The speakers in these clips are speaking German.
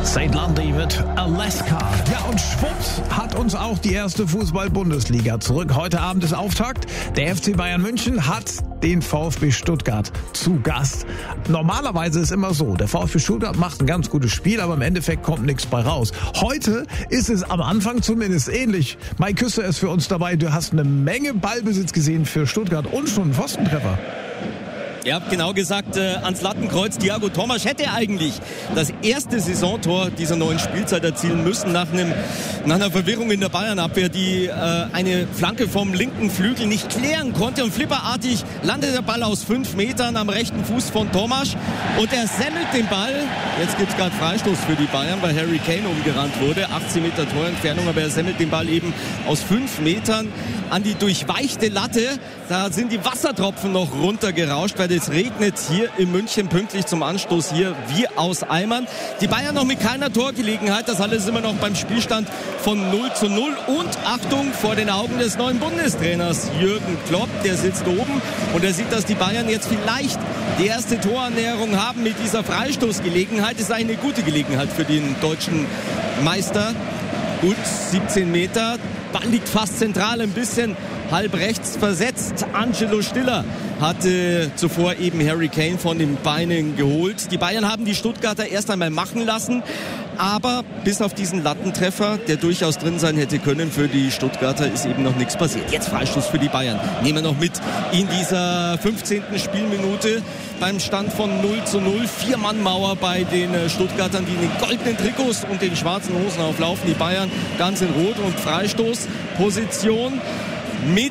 St. Lundy mit Alaska. Ja, und schwupps hat uns auch die erste Fußball-Bundesliga zurück. Heute Abend ist Auftakt. Der FC Bayern München hat den VfB Stuttgart zu Gast. Normalerweise ist immer so, der VfB Stuttgart macht ein ganz gutes Spiel, aber im Endeffekt kommt nichts bei raus. Heute ist es am Anfang zumindest ähnlich. Mike Küster ist für uns dabei. Du hast eine Menge Ballbesitz gesehen für Stuttgart und schon einen Pfostentreffer. Ja, genau gesagt, ans Lattenkreuz. Thiago Tomasch hätte eigentlich das erste Saisontor dieser neuen Spielzeit erzielen müssen nach einer Verwirrung in der Bayern-Abwehr, die eine Flanke vom linken Flügel nicht klären konnte. Und flipperartig landet der Ball aus 5 Metern am rechten Fuß von Tomasch. Und er semmelt den Ball. Jetzt gibt es gerade Freistoß für die Bayern, weil Harry Kane umgerannt wurde. 18 Meter Torentfernung, aber er semmelt den Ball eben aus 5 Metern an die durchweichte Latte. Da sind die Wassertropfen noch runtergerauscht, weil es regnet hier in München pünktlich zum Anstoß hier wie aus Eimern. Die Bayern noch mit keiner Torgelegenheit. Das alles immer noch beim Spielstand von 0:0. Und Achtung, vor den Augen des neuen Bundestrainers Jürgen Klopp. Der sitzt oben und er sieht, dass die Bayern jetzt vielleicht die erste Torannäherung haben mit dieser Freistoßgelegenheit. Ist eigentlich eine gute Gelegenheit für den deutschen Meister. Gut, 17 Meter. Ball liegt fast zentral, ein bisschen halb rechts versetzt. Angelo Stiller hatte zuvor eben Harry Kane von den Beinen geholt. Die Bayern haben die Stuttgarter erst einmal machen lassen, aber bis auf diesen Lattentreffer, der durchaus drin sein hätte können für die Stuttgarter, ist eben noch nichts passiert. Jetzt Freistoß für die Bayern. Nehmen wir noch mit in dieser 15. Spielminute beim Stand von 0:0. 4-Mann-Mauer bei den Stuttgartern, die in den goldenen Trikots und den schwarzen Hosen auflaufen. Die Bayern ganz in Rot und Freistoßposition mit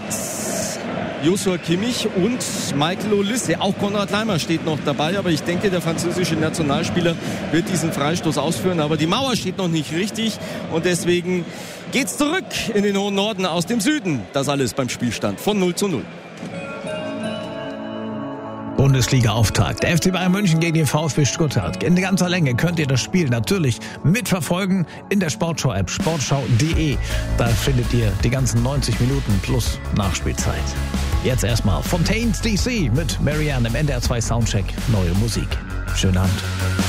Joshua Kimmich und Michael Olise. Auch Konrad Laimer steht noch dabei, aber ich denke, der französische Nationalspieler wird diesen Freistoß ausführen. Aber die Mauer steht noch nicht richtig und deswegen geht's zurück in den hohen Norden aus dem Süden. Das alles beim Spielstand von 0:0. Bundesliga-Auftakt. Der FC Bayern München gegen den VfB Stuttgart. In ganzer Länge könnt ihr das Spiel natürlich mitverfolgen in der Sportschau-App sportschau.de. Da findet ihr die ganzen 90 Minuten plus Nachspielzeit. Jetzt erstmal Fontaines DC mit Marianne im NDR 2 Soundcheck. Neue Musik. Schönen Abend.